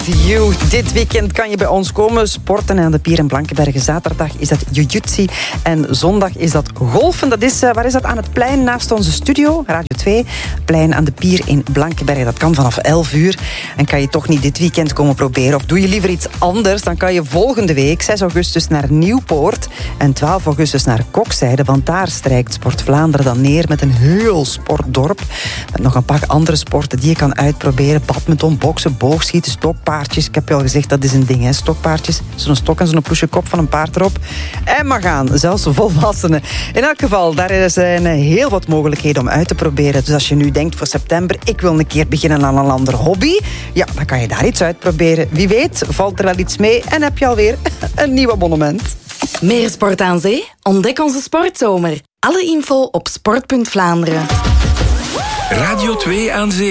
You. Dit weekend kan je bij ons komen sporten aan de Pier in Blankenberge. Zaterdag is dat jiu-jitsu en zondag is dat golfen. Dat is, waar is dat? Aan het plein naast onze studio, Radio 2. Plein aan de Pier in Blankenberge. Dat kan vanaf 11 uur. En kan je toch niet dit weekend komen proberen? Of doe je liever iets anders? Dan kan je volgende week, 6 augustus, naar Nieuwpoort en 12 augustus naar Kokzijde. Want daar strijkt Sport Vlaanderen dan neer met een heel sportdorp. Met nog een paar andere sporten die je kan uitproberen. Badminton, boksen, boogschieten, stokpaardjes. Ik heb je al gezegd, dat is een ding, hè? Stokpaardjes. Zo'n stok en zo'n ploesje kop van een paard erop. En maar gaan, zelfs volwassenen. In elk geval, daar zijn heel wat mogelijkheden om uit te proberen. Dus als je nu denkt voor september, ik wil een keer beginnen aan een ander hobby, ja, dan kan je daar iets uitproberen. Wie weet, valt er wel iets mee en heb je alweer een nieuw abonnement. Meer sport aan zee? Ontdek onze sportzomer. Alle info op sport.Vlaanderen. Radio 2 aan zee.